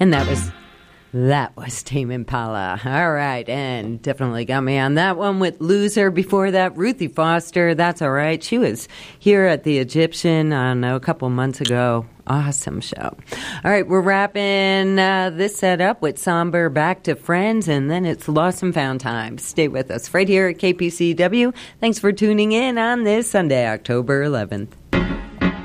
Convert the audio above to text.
And that was Tame Impala. All right, and definitely got me on that one with Loser. Before that, Ruthie Foster, That's All Right. She was here at the Egyptian, I don't know, a couple months ago. Awesome show. All right, we're wrapping this set up with Somber Back to Friends, and then it's Lost and Found time. Stay with us right here at KPCW. Thanks for tuning in on this Sunday, October 11th.